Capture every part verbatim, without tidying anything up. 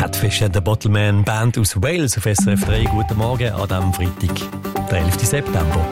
Catfish and the Bottleman, Band aus Wales auf S R F drei. Guten Morgen an diesem Freitag, der elften September.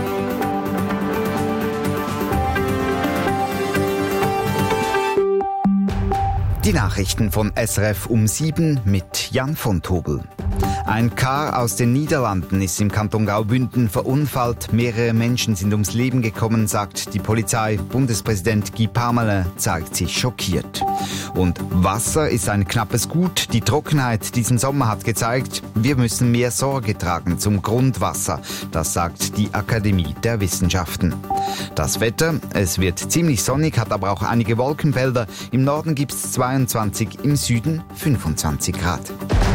Die Nachrichten von S R F um sieben mit Jan von Tobel. Ein Car aus den Niederlanden ist im Kanton Graubünden verunfallt. Mehrere Menschen sind ums Leben gekommen, sagt die Polizei. Bundespräsident Guy Parmelin zeigt sich schockiert. Und Wasser ist ein knappes Gut. Die Trockenheit diesen Sommer hat gezeigt, wir müssen mehr Sorge tragen zum Grundwasser. Das sagt die Akademie der Wissenschaften. Das Wetter, es wird ziemlich sonnig, hat aber auch einige Wolkenfelder. Im Norden gibt es zweiundzwanzig, im Süden fünfundzwanzig Grad.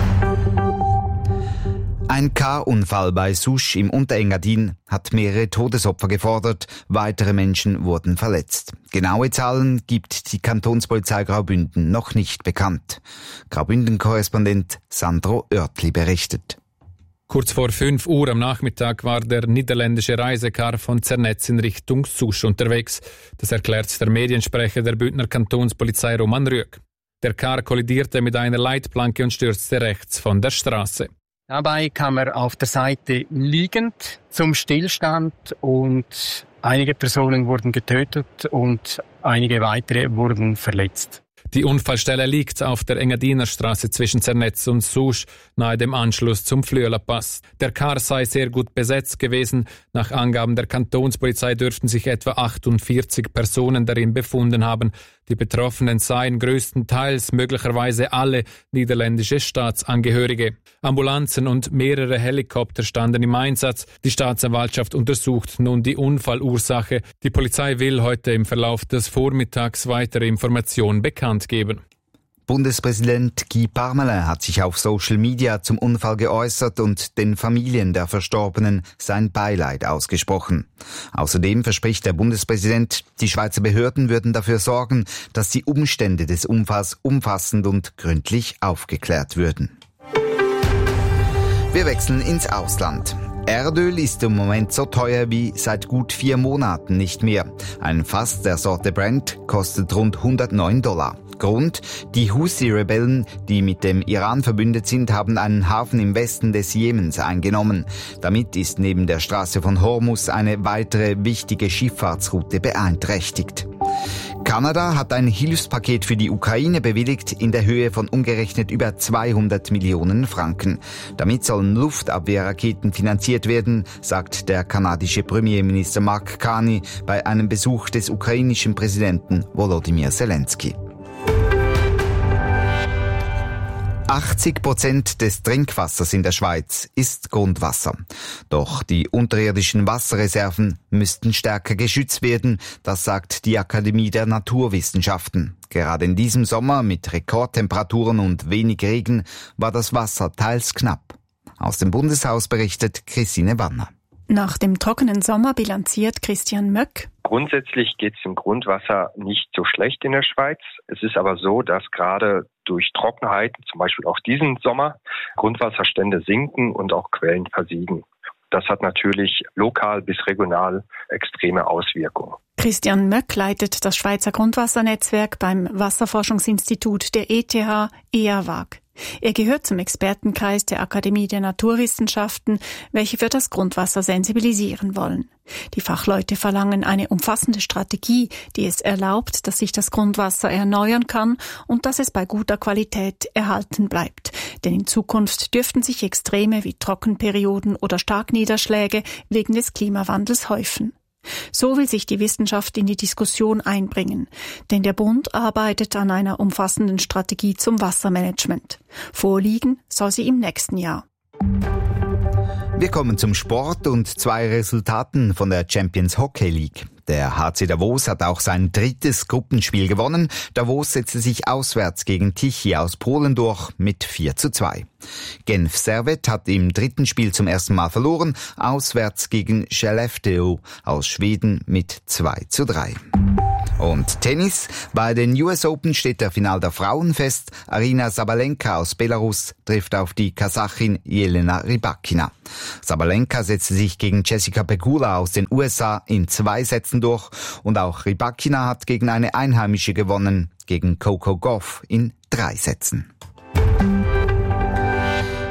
Ein Car-Unfall bei Souche im Unterengadin hat mehrere Todesopfer gefordert. Weitere Menschen wurden verletzt. Genaue Zahlen gibt die Kantonspolizei Graubünden noch nicht bekannt. Graubünden-Korrespondent Sandro Oertli berichtet. Kurz vor fünf Uhr am Nachmittag war der niederländische Reisecar von Zernetz in Richtung Souche unterwegs. Das erklärt der Mediensprecher der Bündner Kantonspolizei Roman Rüegg. Der Car kollidierte mit einer Leitplanke und stürzte rechts von der Straße. Dabei kam er auf der Seite liegend zum Stillstand und einige Personen wurden getötet und einige weitere wurden verletzt. Die Unfallstelle liegt auf der Engadiner Straße zwischen Zernetz und Souche, nahe dem Anschluss zum Flüeler Pass. Der Car sei sehr gut besetzt gewesen. Nach Angaben der Kantonspolizei dürften sich etwa achtundvierzig Personen darin befunden haben. Die Betroffenen seien größtenteils möglicherweise alle niederländische Staatsangehörige. Ambulanzen und mehrere Helikopter standen im Einsatz. Die Staatsanwaltschaft untersucht nun die Unfallursache. Die Polizei will heute im Verlauf des Vormittags weitere Informationen bekannt geben. Bundespräsident Guy Parmelin hat sich auf Social Media zum Unfall geäußert und den Familien der Verstorbenen sein Beileid ausgesprochen. Außerdem verspricht der Bundespräsident, die Schweizer Behörden würden dafür sorgen, dass die Umstände des Unfalls umfassend und gründlich aufgeklärt würden. Wir wechseln ins Ausland. Erdöl ist im Moment so teuer wie seit gut vier Monaten nicht mehr. Ein Fass der Sorte Brent kostet rund hundertneun Dollar. Grund: die Houthi-Rebellen, die mit dem Iran verbündet sind, haben einen Hafen im Westen des Jemens eingenommen. Damit ist neben der Straße von Hormuz eine weitere wichtige Schifffahrtsroute beeinträchtigt. Kanada hat ein Hilfspaket für die Ukraine bewilligt in der Höhe von umgerechnet über zweihundert Millionen Franken. Damit sollen Luftabwehrraketen finanziert werden, sagt der kanadische Premierminister Mark Carney bei einem Besuch des ukrainischen Präsidenten Volodymyr Zelensky. achtzig Prozent des Trinkwassers in der Schweiz ist Grundwasser. Doch die unterirdischen Wasserreserven müssten stärker geschützt werden, das sagt die Akademie der Naturwissenschaften. Gerade in diesem Sommer mit Rekordtemperaturen und wenig Regen war das Wasser teils knapp. Aus dem Bundeshaus berichtet Christine Wanner. Nach dem trockenen Sommer bilanziert Christian Möck: Grundsätzlich geht es im Grundwasser nicht so schlecht in der Schweiz. Es ist aber so, dass gerade durch Trockenheit, zum Beispiel auch diesen Sommer, Grundwasserstände sinken und auch Quellen versiegen. Das hat natürlich lokal bis regional extreme Auswirkungen. Christian Möck leitet das Schweizer Grundwassernetzwerk beim Wasserforschungsinstitut der E T H E A W A G. Er gehört zum Expertenkreis der Akademie der Naturwissenschaften, welche für das Grundwasser sensibilisieren wollen. Die Fachleute verlangen eine umfassende Strategie, die es erlaubt, dass sich das Grundwasser erneuern kann und dass es bei guter Qualität erhalten bleibt. Denn in Zukunft dürften sich Extreme wie Trockenperioden oder Starkniederschläge wegen des Klimawandels häufen. So will sich die Wissenschaft in die Diskussion einbringen, denn der Bund arbeitet an einer umfassenden Strategie zum Wassermanagement. Vorliegen soll sie im nächsten Jahr. Wir kommen zum Sport und zwei Resultaten von der Champions Hockey League. Der H C Davos hat auch sein drittes Gruppenspiel gewonnen. Davos setzte sich auswärts gegen Tichy aus Polen durch mit vier zu zwei. Genf Servette hat im dritten Spiel zum ersten Mal verloren, auswärts gegen Skellefteå aus Schweden mit zwei zu drei. Und Tennis. Bei den U S Open steht der Final der Frauen fest. Aryna Sabalenka aus Belarus trifft auf die Kasachin Jelena Rybakina. Sabalenka setzte sich gegen Jessica Pegula aus den U S A in zwei Sätzen durch und auch Rybakina hat gegen eine Einheimische gewonnen, gegen Coco Gauff in drei Sätzen.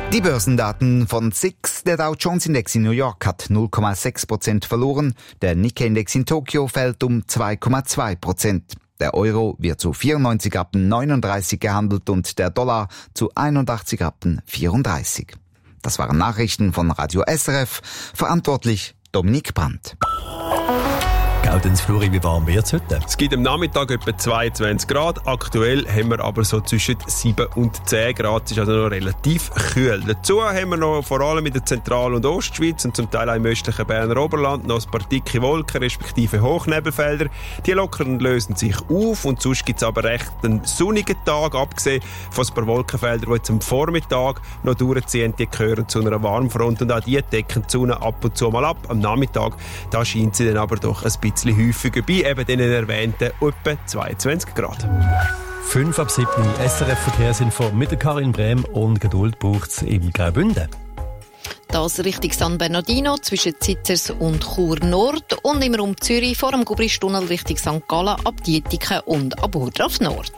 Die Börsendaten von S I X. Der Dow Jones Index in New York hat null Komma sechs Prozent verloren. Der Nikkei-Index in Tokio fällt um zwei Komma zwei Prozent. Der Euro wird zu vierundneunzig Rappen neununddreißig gehandelt und der Dollar zu einundachtzig Rappen vierunddreißig. Das waren Nachrichten von Radio S R F. Verantwortlich Dominik Brandt. Gaudenz Flori, wie warm wird es heute? Es gibt am Nachmittag etwa zweiundzwanzig Grad. Aktuell haben wir aber so zwischen sieben und zehn Grad. Es ist also noch relativ kühl. Dazu haben wir noch vor allem in der Zentral- und Ostschweiz und zum Teil auch im östlichen Berner Oberland noch ein paar dicke Wolken, respektive Hochnebelfelder. Die lockern lösen sich auf und sonst gibt es aber recht einen sonnigen Tag, abgesehen von ein paar Wolkenfeldern, die jetzt am Vormittag noch durchziehen. Die gehören zu einer Warmfront und auch die decken die Sonne ab und zu mal ab. Am Nachmittag da scheint sie dann aber doch ein bisschen häufiger bei eben den erwähnten etwa zweiundzwanzig Grad. fünf ab sieben S R F-Verkehrsinfo mit der Karin Brehm und Geduld braucht es im Graubünden. Das Richtung San Bernardino zwischen Zitzers und Chur Nord und im Raum Zürich vor dem Gubristunnel Richtung Sankt Gallen ab Dietiken und ab Burgdorf Nord.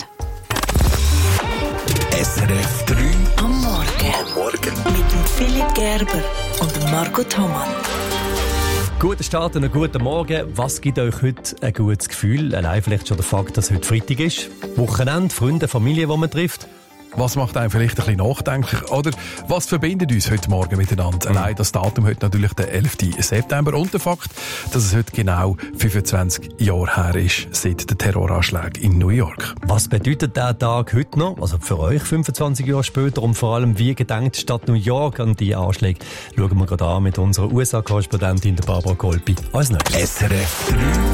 S R F drei am Morgen. Am Morgen. Mit dem Philipp Gerber und dem Marco Thomann. Guten Start und einen guten Morgen. Was gibt euch heute ein gutes Gefühl? Allein vielleicht schon der Fakt, dass heute Freitag ist. Wochenende, Freunde, Familie, die man trifft. Was macht einen vielleicht ein bisschen nachdenklich? Oder was verbindet uns heute Morgen miteinander? Mhm. Allein das Datum heute natürlich der elften September. Und der Fakt, dass es heute genau fünfundzwanzig Jahre her ist, seit der Terroranschlag in New York. Was bedeutet der Tag heute noch? Also für euch fünfundzwanzig Jahre später und vor allem, wie gedenkt die Stadt New York an die Anschläge? Schauen wir gerade an mit unserer U S A-Korrespondentin Barbara Golpi. Als nächstes. S R F drei